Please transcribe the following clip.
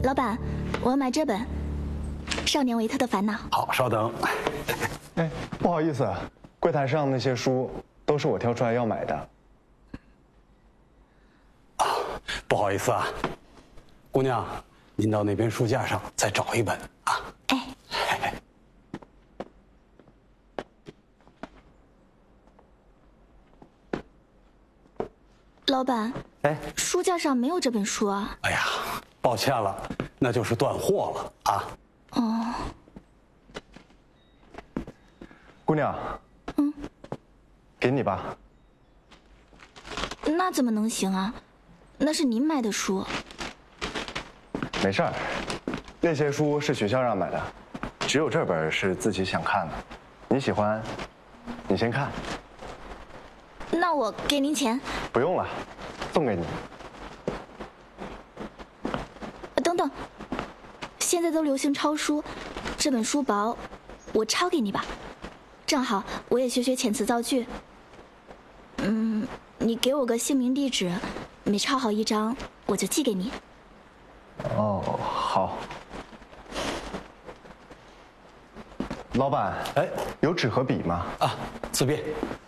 老板，我要买这本《少年维特的烦恼》。 好，稍等。 哎，不好意思，柜台上那些书都是我挑出来要买的。 啊，不好意思啊，姑娘，您到那边书架上再找一本啊。 哎。老板， 哎， 书架上没有这本书啊。 哎呀，抱歉了，那就是断货了啊。 哦。 姑娘，给你吧。 那怎么能行啊？那是您买的书。 没事儿，那些书是学校让买的，只有这本是自己想看的。你喜欢，你先看。 那我给您钱。 不用了，送给你。 等等，现在都流行抄书，这本书薄，我抄给你吧。正好我也学学遣词造句。你给我个姓名地址，每抄好一张我就寄给你。 哦，好。老板， 哎， 有纸和笔吗？ 啊，自便。